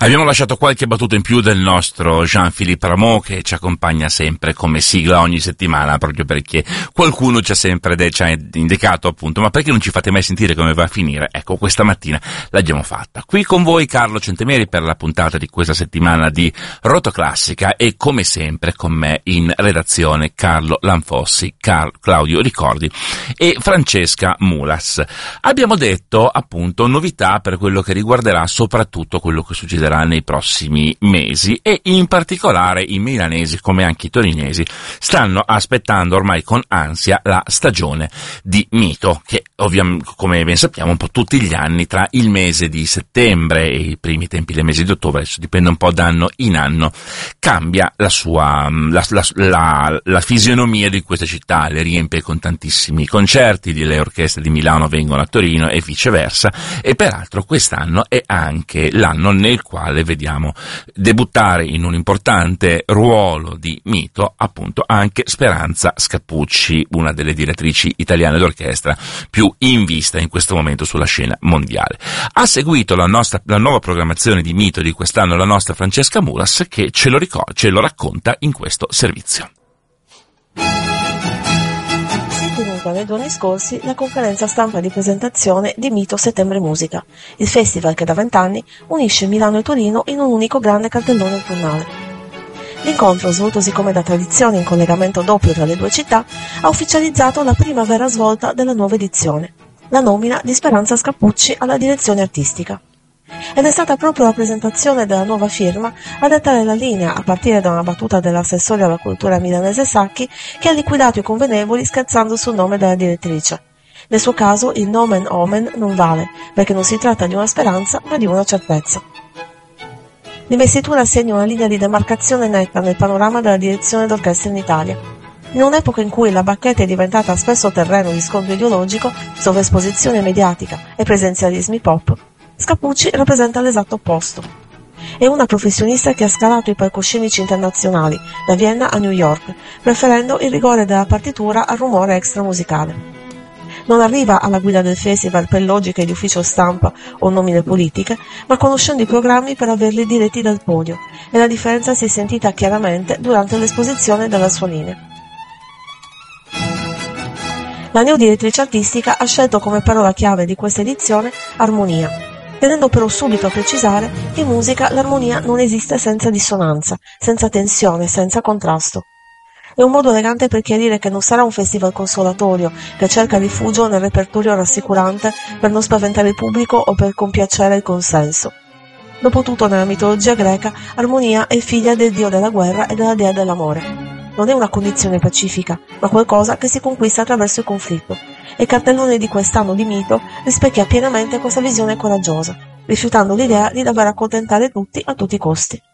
Abbiamo lasciato qualche battuta in più del nostro Jean-Philippe Rameau, che ci accompagna sempre come sigla ogni settimana, proprio perché qualcuno ci ha sempre ci ha indicato appunto: ma perché non ci fate mai sentire come va a finire? Ecco, questa mattina l'abbiamo fatta. Qui con voi Carlo Centemeri per la puntata di questa settimana di Rotoclassica, e come sempre con me in redazione Carlo Lanfossi, Claudio Ricordi e Francesca Mulas. Abbiamo detto appunto novità per quello che riguarderà soprattutto quello che succederà nei prossimi mesi, e in particolare i milanesi come anche i torinesi stanno aspettando ormai con ansia la stagione di Mito, che ovviamente, come ben sappiamo, un po' tutti gli anni tra il mese di settembre e i primi tempi del mese di ottobre, adesso dipende un po' da anno in anno, cambia la sua la fisionomia di questa città, le riempie con tantissimi concerti, le orchestre di Milano vengono a Torino e viceversa, e peraltro quest'anno è anche l'anno nel quale vediamo debuttare in un importante ruolo di Mito appunto anche Speranza Scappucci, una delle direttrici italiane d'orchestra più in vista in questo momento sulla scena mondiale. Ha seguito la nuova programmazione di Mito di quest'anno la nostra Francesca Mulas, che ce lo racconta in questo servizio. Nei giorni scorsi la conferenza stampa di presentazione di Mito Settembre Musica, il festival che da 20 anni unisce Milano e Torino in un unico grande cartellone autunnale. L'incontro, svoltosi come da tradizione in collegamento doppio tra le due città, ha ufficializzato la prima vera svolta della nuova edizione, la nomina di Speranza Scappucci alla direzione artistica. Ed è stata proprio la presentazione della nuova firma a dettare la linea, a partire da una battuta dell'assessore alla cultura milanese Sacchi, che ha liquidato i convenevoli scherzando sul nome della direttrice. Nel suo caso il nomen omen non vale, perché non si tratta di una speranza ma di una certezza. L'investitura segna una linea di demarcazione netta nel panorama della direzione d'orchestra in Italia. In un'epoca in cui la bacchetta è diventata spesso terreno di scontro ideologico, sovraesposizione mediatica e presenzialismi pop, Scappucci rappresenta l'esatto opposto. È una professionista che ha scalato i palcoscenici internazionali, da Vienna a New York, preferendo il rigore della partitura al rumore extramusicale. Non arriva alla guida del festival per logiche di ufficio stampa o nomine politiche, ma conoscendo i programmi per averli diretti dal podio, e la differenza si è sentita chiaramente durante l'esposizione della sua linea. La neodirettrice artistica ha scelto come parola chiave di questa edizione armonia, tenendo però subito a precisare che in musica l'armonia non esiste senza dissonanza, senza tensione, senza contrasto. È un modo elegante per chiarire che non sarà un festival consolatorio che cerca rifugio nel repertorio rassicurante per non spaventare il pubblico o per compiacere il consenso. Dopotutto, nella mitologia greca, armonia è figlia del dio della guerra e della dea dell'amore. Non è una condizione pacifica, ma qualcosa che si conquista attraverso il conflitto. E il cartellone di quest'anno di Mito rispecchia pienamente questa visione coraggiosa, rifiutando l'idea di dover accontentare tutti a tutti i costi.